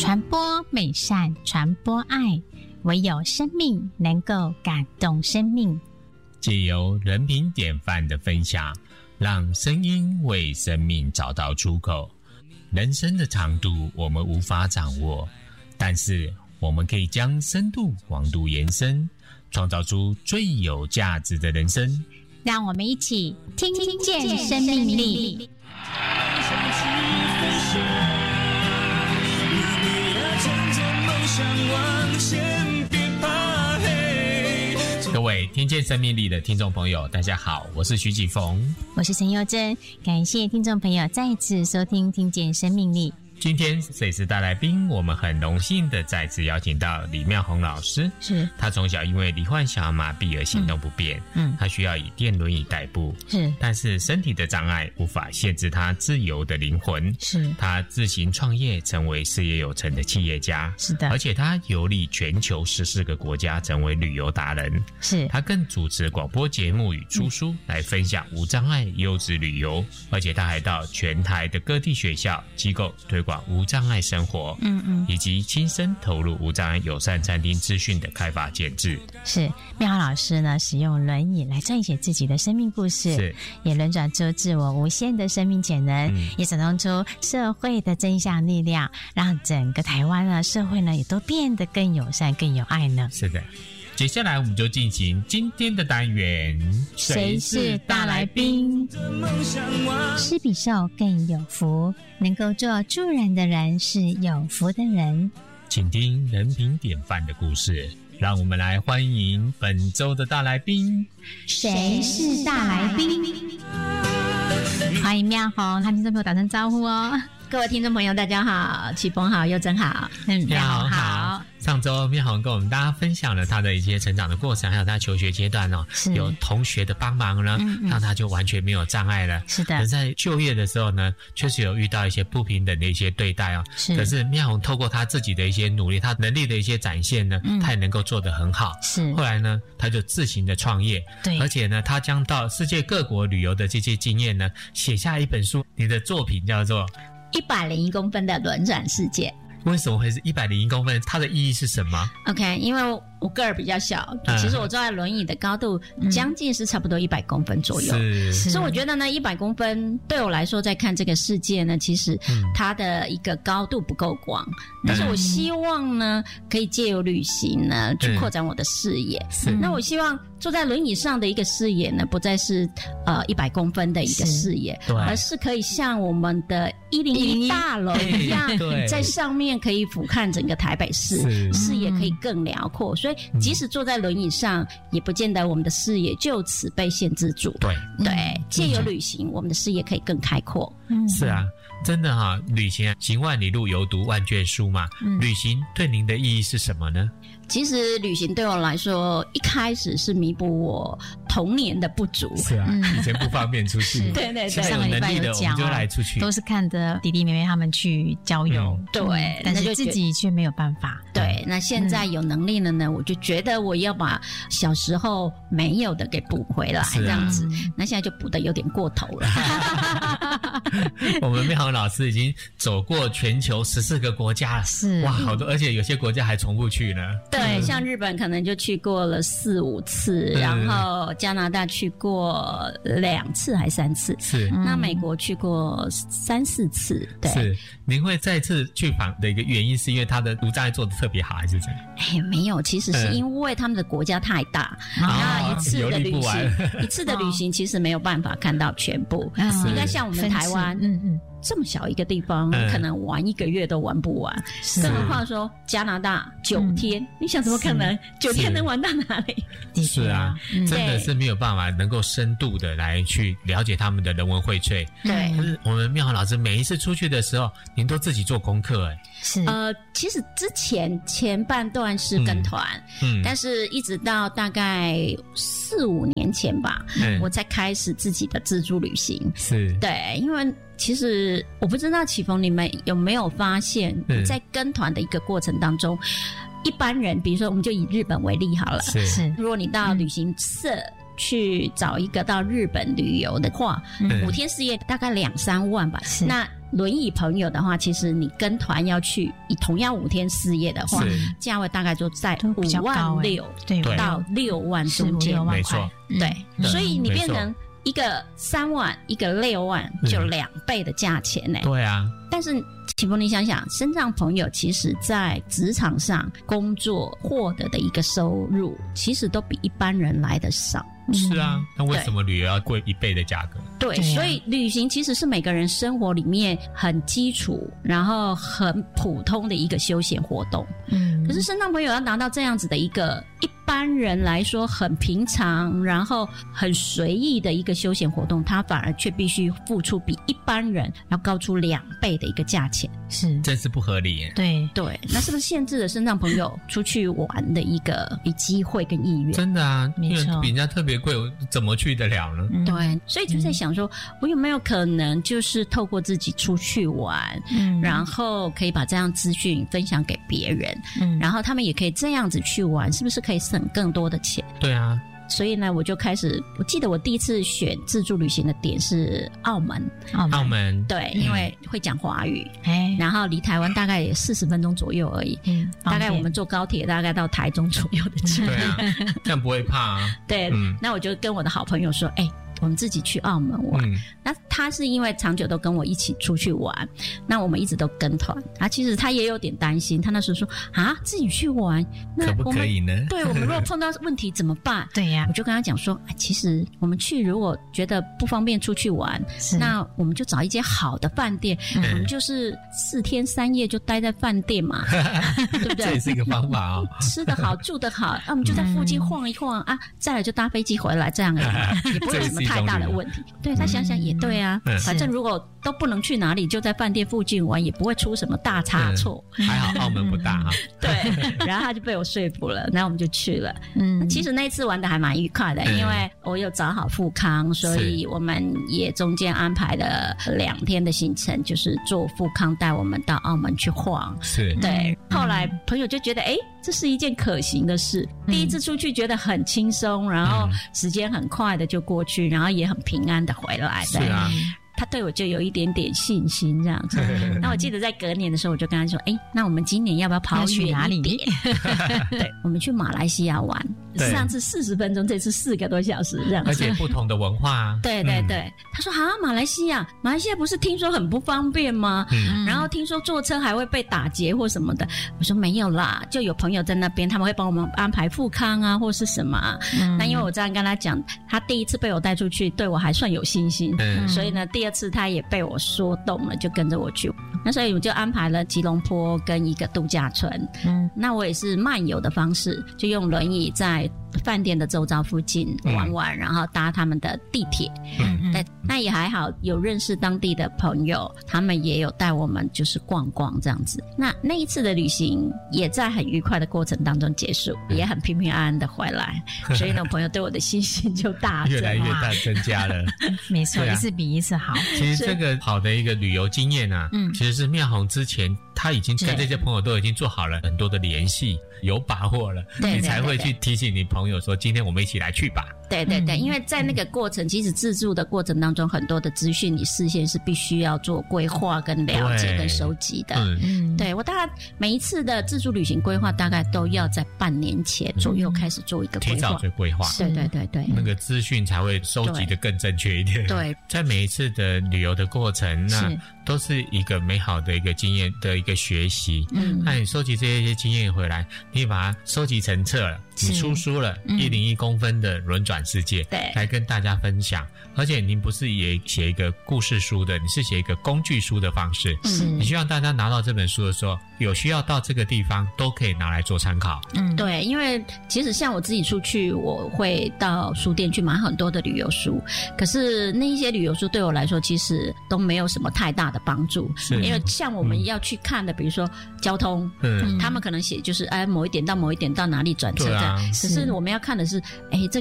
传播美善，传播爱，唯有生命能够感动生命。 藉由人品典范的分享，让声音为生命找到出口。人生的长度我们无法掌握，但是我们可以将深度广度延伸，创造出最有价值的人生。 让我们一起听见生命力。 各位听见生命力的听众朋友，大家好，我是徐启逢， 我是陈佑珍，感谢听众朋友再次收听听见生命力。 今天随时大来宾，我们很荣幸的再次邀请到李妙红老师。 是， 他从小因为罹患小儿麻痹而行动不便，他需要以电轮椅代步，是，但是身体的障碍无法限制他自由的灵魂，是，他自行创业，成为事业有成的企业家，是的，而且他游历全球14个国家，成为旅游达人，是，他更主持广播节目与出书，来分享无障碍优质旅游，而且他还到全台的各地学校机构推广无障碍生活，以及亲身投入无障碍友善餐厅资讯的开发建制。 是，妙豪老师呢，使用轮椅来撰写自己的生命故事，是，也轮转出自我无限的生命潜能，也展动出社会的正向力量，让整个台湾呢社会呢也都变得更友善、更有爱呢。 是的。接下来我们就进行今天的单元， 谁是大来宾？施比受更有福，能够做助人的人是有福的人。 请听人品典范的故事，让我们来欢迎本周的大来宾。 谁是大来宾？欢迎妙红和听众朋友打声招呼哦。 各位听众朋友大家好，启逢好，佑珍好。 妙红好。上周妙红跟我们大家分享了他的一些成长的过程，还有他求学阶段有同学的帮忙呢，让他就完全没有障碍了。是的。可是在就业的时候呢，确实有遇到一些不平等的一些对待哦。是。可是妙红透过他自己的一些努力，他能力的一些展现呢，他也能够做得很好。是。后来呢，他就自行的创业，对，而且呢，他将到世界各国旅游的这些经验呢，写下一本书。你的作品叫做 101公分的轮转世界。 为什么会是101公分？它的意义是什么 ？OK， 因为我个儿比较小，其实我坐在轮椅的高度将近是差不多100公分左右，所以我觉得呢，100公分对我来说，在看这个世界呢，其实它的一个高度不够广，但是我希望呢，可以借由旅行呢，去扩展我的视野。那我希望坐在轮椅上的一个视野呢，不再是100公分的一个视野，而是可以像我们的101大楼一样，在上面可以俯瞰整个台北市，视野可以更辽阔。所以即使坐在轮椅上，也不见得我们的视野就此被限制住。对，借由旅行，我们的视野可以更开阔。 是啊，真的哈，旅行行万里路，犹读万卷书嘛。旅行对您的意义是什么呢？ 其实旅行对我来说，一开始是弥补我童年的不足。 是啊，以前不方便出去， 对， 上个礼拜有讲， 我们就来出去， 都是看着弟弟妹妹他们去郊游， 对， 但是自己却没有办法。 对，那现在有能力了呢，我就觉得我要把小时候没有的给补回来，这样子。那现在就补得有点过头了。 我们妙红老师已经走过全球14个国家了，是哇，好多，而且有些国家还重复去呢。 对，像日本可能就去过了4、5次，然后加拿大去过2次还3次，是。那美国去过3、4次，对。 是，您会再次去访的一个原因，是因为他的无障碍做得特别好，还是怎样？ 没有，其实是因为他们的国家太大，那一次的旅行其实没有办法看到全部。应该像我们台湾，这么小一个地方，可能玩1个月都玩不完。更何况说加拿大9天，你想怎么可能9天能玩到哪里？ 是啊，真的是没有办法能够深度的来去了解他们的人文荟萃。对，可是我们妙红老师每一次出去的时候，您都自己做功课是其实之前半段是跟团，但是一直到大概4、5年前吧，我才开始自己的自助旅行。是，对，因为其实我不知道启逢你们有没有发现，在跟团的一个过程当中，一般人比如说我们就以日本为例好了，是如果你到旅行社去找一个到日本旅游的话，5天4夜大概2、3万吧。那轮椅朋友的话，其实你跟团要去，以同样5天4夜的话，价位大概就在56000到6万中间， 没错， 对，所以你变成一个3万，一个6万，就2倍的价钱呢。 对啊， 但是启峰，你想想，身障朋友其实在职场上工作获得的一个收入，其实都比一般人来的少。 是啊，那为什么旅游要贵1倍的价格？ 对，所以旅行其实是每个人生活里面很基础，然后很普通的一个休闲活动。可是身障朋友要拿到这样子的一个一般人来说很平常，然后很随意的一个休闲活动，他反而却必须付出比一般人要高出2倍的一个价钱， 真是不合理耶。 对，那是不是限制了身障朋友出去玩的一个机会跟意愿？ 真的啊，因为比人家特别贵，我怎么去得了呢？ 对，所以就在想说，我有没有可能就是透过自己出去玩，然后可以把这样资讯分享给别人，然后他们也可以这样子去玩，是不是可以省更多的钱？ 对啊。 所以呢，我就开始，我记得我第一次选自助旅行的点是澳门。对，因为会讲华语，然后离台湾大概也40分钟左右而已，大概我们坐高铁大概到台中左右的距离。 对啊，这样不会怕啊。 对，那我就跟我的好朋友说，我们自己去澳门玩。那他是因为长久都跟我一起出去玩，那我们一直都跟团啊。其实他也有点担心，他那时候说啊，自己去玩，那可不可以呢？ 对，我们如果碰到问题怎么办？ 对呀， 我就跟他讲说，其实我们去如果觉得不方便出去玩，那我们就找一间好的饭店，我们就是4天3夜就待在饭店嘛，对不对？ 这也是一个方法哦。 吃得好，住得好，我们就在附近晃一晃啊，再来就搭飞机回来，这样而已，也不会有什么太大的问题。对，他想想也对啊，反正如果都不能去哪里，就在饭店附近玩，也不会出什么大差错。 还好澳门不大哈。 对，然后他就被我说服了，然后我们就去了。其实那一次玩的还蛮愉快的，因为我有找好富康，所以我们也中间安排了2天的行程，就是坐富康带我们到澳门去晃。对，后来朋友就觉得这是一件可行的事。第一次出去觉得很轻松，然后时间很快的就过去，然后也很平安的回来。 是啊。 他对我就有一点点信心这样子。那我记得在隔年的时候，我就跟他说，那我们今年要不要跑远一点？对，我们去马来西亚玩，上次40分钟，这次4个多小时这样子。 而且不同的文化啊。 对。他说马来西亚不是听说很不方便吗？然后听说坐车还会被打劫或什么的。我说没有啦，就有朋友在那边，他们会帮我们安排富康啊或是什么啊。那因为我这样跟他讲，他第一次被我带出去，对我还算有信心，所以呢第二次他也被我说动了，就跟着我去。那所以我就安排了吉隆坡跟一个度假村。那我也是漫游的方式，就用轮椅在饭店的周遭附近玩玩，然后搭他们的地铁。那也还好，有认识当地的朋友，他们也有带我们就是逛逛这样子。那一次的旅行也在很愉快的过程当中结束，也很平平安安的回来。所以呢，朋友对我的信心就大增， 越来越大增加了。 没错，一次比一次好。 其实这个好的一个旅游经验啊，其实是妙红之前他已经跟这些朋友都已经做好了很多的联系，有把握了，你才会去提醒你朋友说，今天我们一起来去吧。 对，因为在那个过程，其实自助的过程当中，很多的资讯你事先是必须要做规划跟了解跟收集的。对，我大概每一次的自助旅行规划，大概都要在半年前左右开始做一个规划， 提早做规划。 对， 那个资讯才会收集的更正确一点。 对， 在每一次的旅游的过程，那都是一个美好的一个经验的一个学习。那你收集这些经验回来，你把它收集成册了，你出书了，101公分的轮转世界，来跟大家分享。而且您不是也写一个故事书的，你是写一个工具书的方式。你希望大家拿到这本书的时候，有需要到这个地方都可以拿来做参考。 对，因为其实像我自己出去，我会到书店去买很多的旅游书，可是那一些旅游书对我来说其实都没有什么太大的帮助。因为像我们要去看的，比如说交通，他们可能写就是某一点到某一点到哪里转车这样，可是我们要看的是这个车子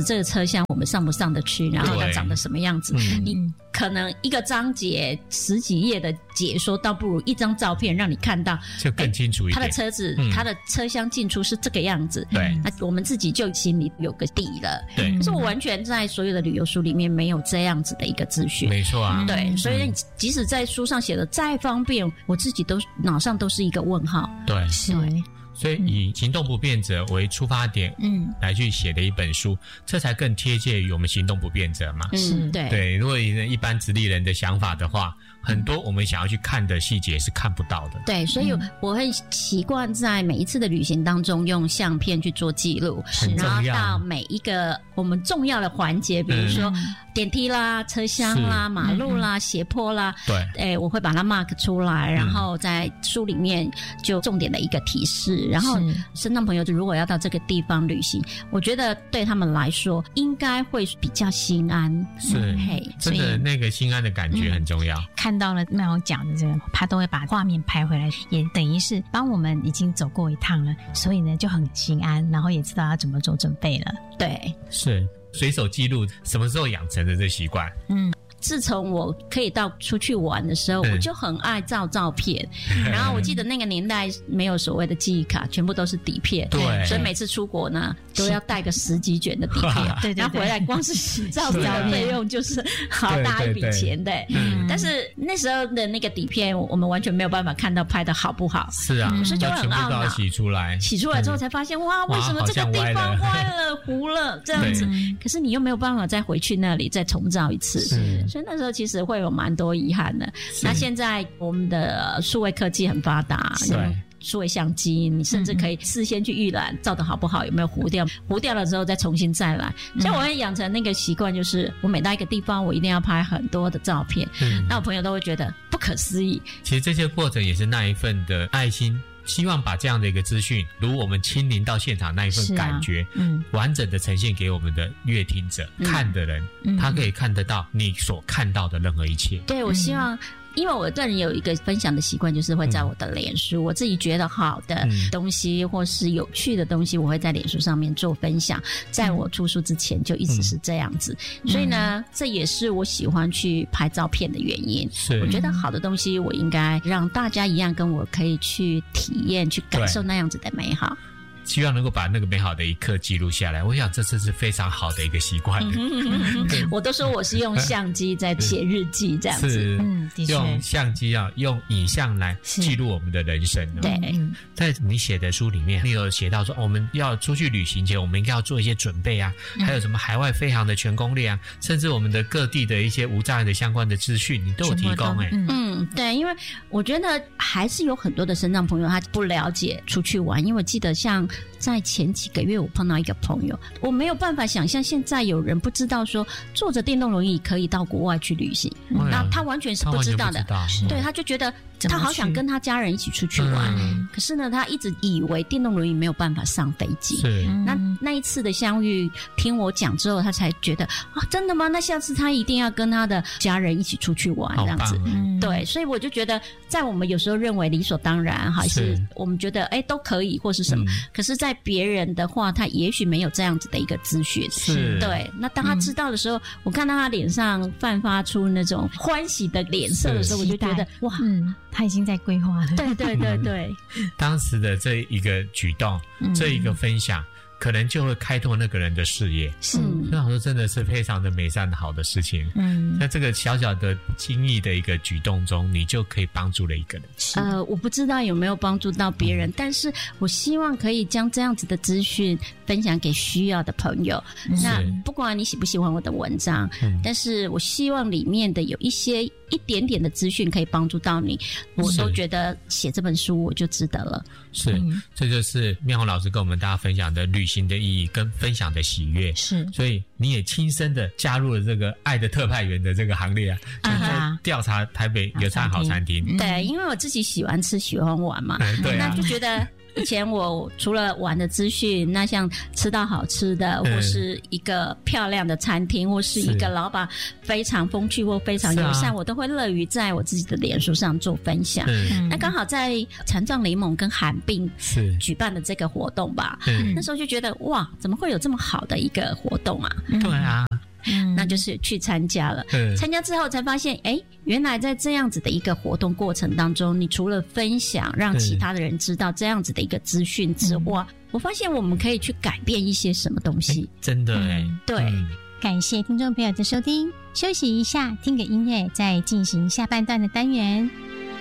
止这个车厢我们上不上得去，然后它长得什么样子，你可能一个章节10几页的解说，倒不如一张照片让你看到就更清楚一点， 它的车子它的车厢进出是这个样子， 对， 那我们自己就心里有个底了。 对， 可是我完全在所有的旅游书里面没有这样子的一个资讯。 没错啊， 对，所以即使在书上写的再方便，我自己都脑上都是一个问号。 对， 是。 所以以行动不便者为出发点，来去写的一本书，这才更贴切于我们行动不便者嘛。 对对，如果一般直立人的想法的话，很多我们想要去看的细节是看不到的。 对，所以我会习惯在每一次的旅行当中用相片去做记录，然后到每一个我们重要的环节，比如说电梯啦、车厢啦、马路啦、斜坡啦， 对， 我会把它 mark 出来，然后在书里面就重点的一个提示。然后身障朋友如果要到这个地方旅行，我觉得对他们来说应该会比较心安。 是，真的那个心安的感觉很重要。 看到了妙蓉讲的这个，他都会把画面拍回来，也等于是帮我们已经走过一趟了，所以呢就很心安，然后也知道要怎么做准备了。 对， 是随手记录，什么时候养成的这习惯？ 自从我可以到出去玩的时候，我就很爱照照片。然后我记得那个年代没有所谓的记忆卡，全部都是底片。 对， 所以每次出国呢，都要带个10几卷的底片。对，然后回来光是洗照片的费用就是好大一笔钱的。但是那时候的那个底片，我们完全没有办法看到拍的好不好。 是啊， 所以就会很懊恼。 洗出来之后才发现，哇，为什么这个地方歪了、糊了这样子？可是你又没有办法再回去那里再重照一次。所以那时候其实会有蛮多遗憾的。那现在我们的数位科技很发达， 对， 数位相机，你甚至可以事先去预览照的好不好，有没有糊掉，糊掉了之后再重新再来。像我会养成那个习惯，就是我每到一个地方，我一定要拍很多的照片。那我朋友都会觉得不可思议。 其实这些过程也是那一份的爱心。希望把这样的一个资讯，如我们亲临到现场那一份感觉，完整的呈现给我们的阅听者、看的人，他可以看得到你所看到的任何一切。 对，我希望。因为我个人有一个分享的习惯，就是会在我的脸书，我自己觉得好的东西或是有趣的东西，我会在脸书上面做分享。在我出书之前就一直是这样子，所以呢，这也是我喜欢去拍照片的原因。我觉得好的东西，我应该让大家一样跟我可以去体验、去感受那样子的美好。 希望能够把那个美好的一刻记录下来，我想这次是非常好的一个习惯。 我都说我是用相机在写日记这样子， 的确用相机用影像来记录我们的人生。 对， 在你写的书里面，你有写到说我们要出去旅行前，我们应该要做一些准备啊，还有什么海外飞航的全攻略啊，甚至我们的各地的一些无障碍的相关的资讯，你都有提供。 对，因为我觉得还是有很多的身障朋友他不了解出去玩，因为我记得像在前几个月我碰到一个朋友，我没有办法想象现在有人不知道说坐着电动轮椅可以到国外去旅行，那他完全是不知道的。对，他就觉得他好想跟他家人一起出去玩，可是呢他一直以为电动轮椅没有办法上飞机。那一次的相遇听我讲之后，他才觉得真的吗？那下次他一定要跟他的家人一起出去玩这样子。对，所以我就觉得在我们有时候认为理所当然，还是我们觉得都可以或是什么，可是在别人的话他也许没有这样子的一个资讯。对，那当他知道的时候，我看到他脸上泛发出那种欢喜的脸色的时候，我就觉得哇， 他已经在规划了。 对当时的这一个举动，这一个分享，可能就会开拓那个人的视野。那我说真的是非常的美善的好的事情。在这个小小的轻易的一个举动中，你就可以帮助了一个人。 我不知道有没有帮助到别人，但是我希望可以将这样子的资讯分享给需要的朋友。那不管你喜不喜欢我的文章，但是我希望里面的有一点点的资讯可以帮助到你，我都觉得写这本书我就值得了。 这就是妙虹老师跟我们大家分享的旅行的意义跟分享的喜悦。所以你也亲身的加入了这个爱的特派员的这个行列啊，调查台北有餐好餐厅。 对，因为我自己喜欢吃喜欢玩嘛，那就觉得以前我除了玩的资讯，那像吃到好吃的，或是一个漂亮的餐厅，或是一个老板非常风趣或非常友善，我都会乐于在我自己的脸书上做分享。那刚好在残障联盟跟罕病举办的这个活动吧，那时候就觉得哇，怎么会有这么好的一个活动啊？ 对啊。 那就是去参加了，参加之后才发现，原来在这样子的一个活动过程当中，你除了分享让其他的人知道这样子的一个资讯之外，我发现我们可以去改变一些什么东西。 真的对。 感谢听众朋友的收听，休息一下，听个音乐，再进行下半段的单元。